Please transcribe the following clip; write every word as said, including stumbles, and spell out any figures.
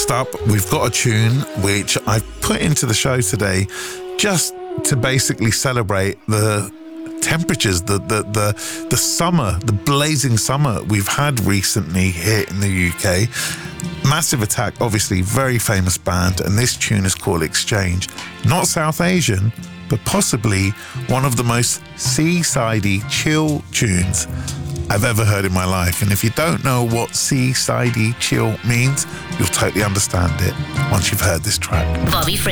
Next up, we've got a tune which I've put into the show today just to basically celebrate the temperatures, the, the, the, the summer, the blazing summer we've had recently here in the U K. Massive Attack, obviously, very famous band, and this tune is called Exchange. Not South Asian, but possibly one of the most seasidey, chill tunes I've ever heard in my life. And if you don't know what seasidey chill means, you'll totally understand it once you've heard this track. Bobby Frick.